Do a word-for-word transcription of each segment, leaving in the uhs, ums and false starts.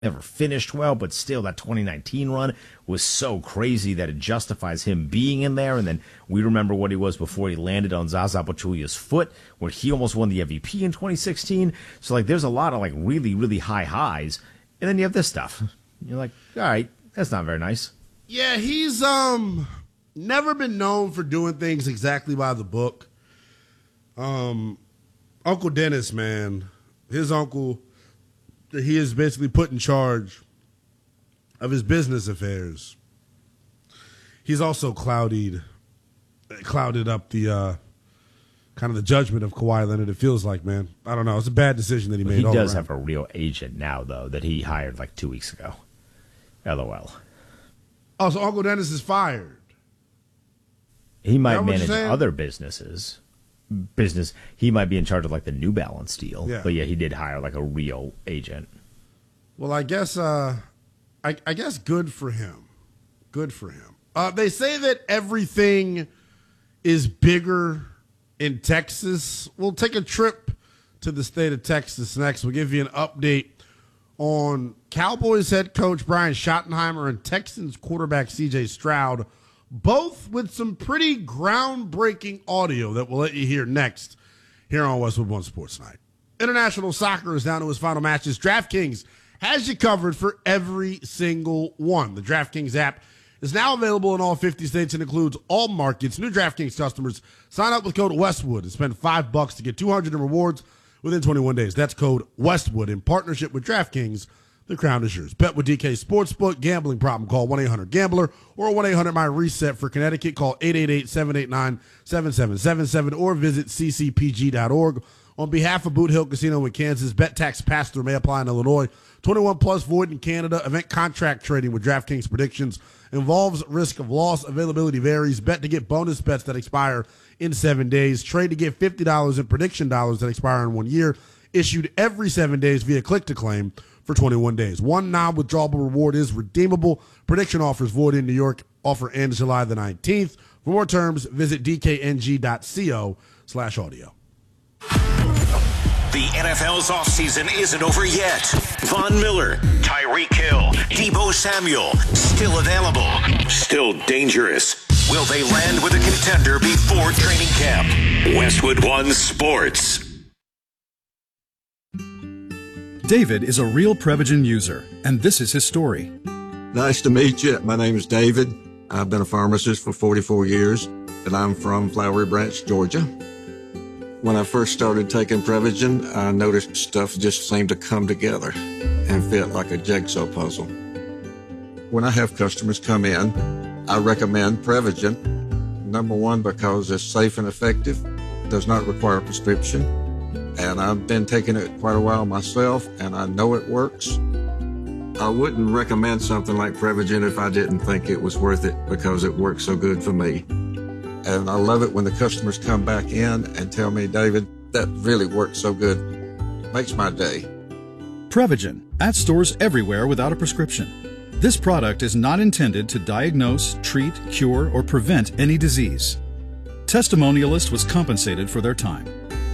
never finished well, but still that twenty nineteen run was so crazy that it justifies him being in there. And then we remember what he was before he landed on Zaza Pachulia's foot, where he almost won the M V P in twenty sixteen. So, like, there's a lot of, like, really, really high highs. And then you have this stuff. You're like, all right, that's not very nice. Yeah, he's um never been known for doing things exactly by the book. Um, Uncle Dennis, man, his uncle that he is basically put in charge of his business affairs. He's also clouded, clouded up the uh, kind of the judgment of Kawhi Leonard. It feels like, man, I don't know. It's a bad decision that he made. He all does around. have a real agent now, though, that he hired like two weeks ago. LOL. Oh, so Uncle Dennis is fired. He might manage other businesses. Business. He might be in charge of like the New Balance deal. Yeah. But yeah, he did hire like a real agent. Well, I guess, uh, I, I guess, good for him. Good for him. Uh, they say that everything is bigger in Texas. We'll take a trip to the state of Texas next. We'll give you an update on Cowboys head coach Brian Schottenheimer and Texans quarterback C J Stroud, both with some pretty groundbreaking audio that we'll let you hear next here on Westwood One Sports Night. International soccer is down to its final matches. DraftKings has you covered for every single one. The DraftKings app is now available in all fifty states and includes all markets. New DraftKings customers sign up with code Westwood and spend five bucks to get two hundred in rewards within twenty-one days. That's code Westwood in partnership with DraftKings. The crown is yours. Bet with D K Sportsbook. Gambling problem? Call one eight hundred gambler or one eight hundred my reset for Connecticut. Call eight eight eight, seven eight nine, seven seven seven seven or visit c c p g dot org. On behalf of Boot Hill Casino in Kansas, bet tax pass-through may apply in Illinois. twenty-one plus void in Canada. Event contract trading with DraftKings predictions involves risk of loss. Availability varies. Bet to get bonus bets that expire in seven days. Trade to get fifty dollars in prediction dollars that expire in one year. Issued every seven days via click-to-claim for twenty-one days. One non-withdrawable reward is redeemable. Prediction offers void in New York. Offer ends July the nineteenth. For more terms, visit d k n g dot co slash audio. The N F L's offseason isn't over yet. Von Miller, Tyreek Hill, Deebo Samuel, still available, still dangerous. Will they land with a contender before training camp? Westwood One Sports. David is a real Prevagen user, and this is his story. Nice to meet you. My name is David. I've been a pharmacist for forty-four years, and I'm from Flowery Branch, Georgia. When I first started taking Prevagen, I noticed stuff just seemed to come together and fit like a jigsaw puzzle. When I have customers come in, I recommend Prevagen. Number one, because it's safe and effective, does not require a prescription, and I've been taking it quite a while myself, and I know it works. I wouldn't recommend something like Prevagen if I didn't think it was worth it because it works so good for me. And I love it when the customers come back in and tell me, David, that really works so good. Makes my day. Prevagen, at stores everywhere without a prescription. This product is not intended to diagnose, treat, cure, or prevent any disease. Testimonialist was compensated for their time.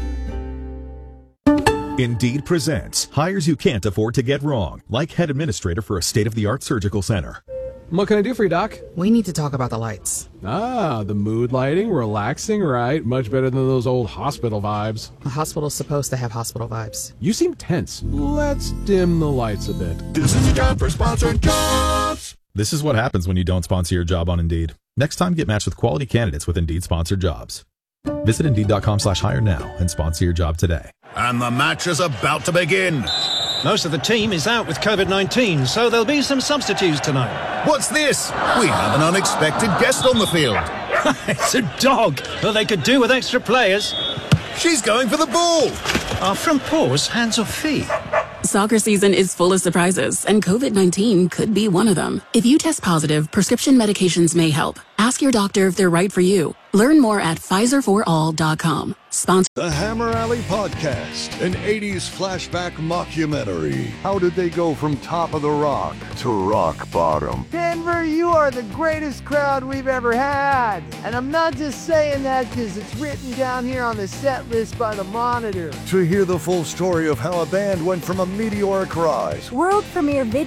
Indeed presents hires you can't afford to get wrong, like head administrator for a state-of-the-art surgical center. What can I do for you, Doc? We need to talk about the lights. Ah, the mood lighting, relaxing, right? Much better than those old hospital vibes. A hospital's supposed to have hospital vibes. You seem tense. Let's dim the lights a bit. This is a job for sponsored jobs. This is what happens when you don't sponsor your job on Indeed. Next time, get matched with quality candidates with Indeed sponsored jobs. Visit Indeed.com slash hire now and sponsor your job today. And the match is about to begin. Most of the team is out with COVID nineteen, so there'll be some substitutes tonight. What's this? We have an unexpected guest on the field. It's a dog. Well, they could do with extra players. She's going for the ball. Are front paws hands or feet? Soccer season is full of surprises, and COVID nineteen could be one of them. If you test positive, prescription medications may help. Ask your doctor if they're right for you. Learn more at Pfizer for all dot com. Sponsored. The Hammer Alley Podcast, an eighties flashback mockumentary. How did they go from top of the rock to rock bottom? Denver, you are the greatest crowd we've ever had. And I'm not just saying that because it's written down here on the set list by the Monitor. To hear the full story of how a band went from a meteoric rise world premiere video